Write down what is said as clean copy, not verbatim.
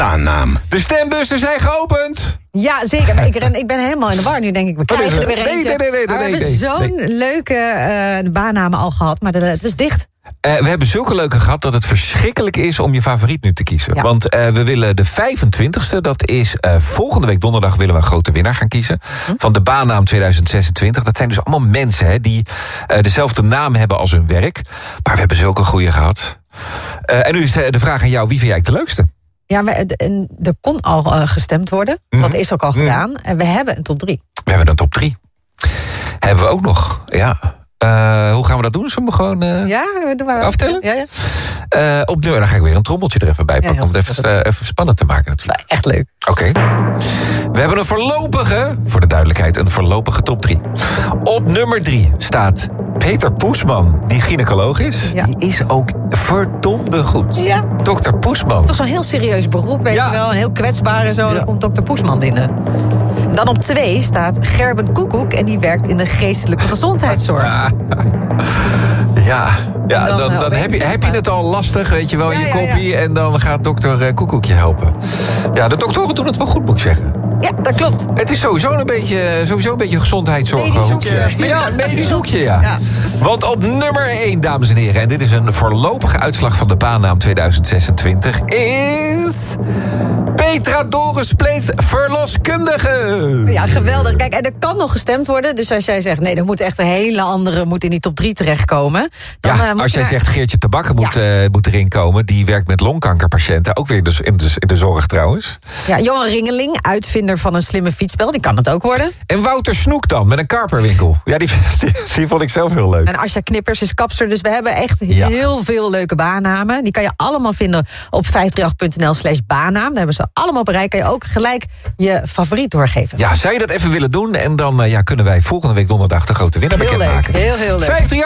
baannaam. De stembussen zijn geopend. Ja, zeker. Maar ik ben helemaal in de war. Nu denk ik, we krijgen er weer eentje. Nee. We hebben zo'n leuke baannamen al gehad, maar het is dicht. We hebben zulke leuke gehad dat het verschrikkelijk is om je favoriet nu te kiezen. Ja. Want we willen de 25e, dat is volgende week donderdag, willen we een grote winnaar gaan kiezen. Van de baannaam 2026. Dat zijn dus allemaal mensen die dezelfde naam hebben als hun werk. Maar we hebben zulke goeie gehad. En nu is de vraag aan jou, wie vind jij de leukste? Ja, maar er kon al gestemd worden. Dat is ook al gedaan. En we hebben een top 3. We hebben een top 3. Hebben we ook nog, ja. Hoe gaan we dat doen? Zullen we gewoon doe maar aftellen? Ja. Op nummer, dan ga ik weer een trommeltje er even bij pakken. Ja, om het even spannend te maken. Dat is echt leuk. Oké. We hebben een voorlopige, voor de duidelijkheid, een voorlopige top 3. Op nummer 3 staat Peter Poesman, die gynaecoloog is. Ja. Die is ook verdomde goed. Ja. Dokter Poesman. Toch zo'n heel serieus beroep, weet je wel. Een heel kwetsbaar en zo. Ja. Dan komt dokter Poesman binnen. En dan op 2 staat Gerben Koekoek. En die werkt in de geestelijke gezondheidszorg. Ja, dan heb je het al lastig, weet je wel, je kopie. Ja. En dan gaat dokter Koekoek je helpen. Ja, de doktoren doen het wel goed, moet ik zeggen. Ja, dat klopt. Het is sowieso een beetje gezondheidszorg. Medisch hoekje. Ja, medisch hoekje, ja. Want op nummer 1, dames en heren, en dit is een voorlopige uitslag van de baannaam 2026, is Petra Doris Pleet, verloskundige. Ja, geweldig. Kijk, en er kan nog gestemd worden. Dus als jij zegt, nee, er moet echt een hele andere moet in die top 3 terechtkomen. Dan, als jij zegt Geertje Tabakken moet erin komen. Die werkt met longkankerpatiënten. Ook weer dus in de zorg trouwens. Ja, Johan Ringeling, uitvinder van een slimme fietsbel. Die kan het ook worden. En Wouter Snoek dan, met een karperwinkel. Ja, die vond ik zelf heel leuk. En Asja Knippers is kapster. Dus we hebben echt heel veel leuke baannamen. Die kan je allemaal vinden op 538.nl/baannaam. Daar hebben ze allemaal op een rij. Kan je ook gelijk je favoriet doorgeven. Ja, zou je dat even willen doen? En dan kunnen wij volgende week donderdag de grote winnaar bekendmaken. Heel leuk.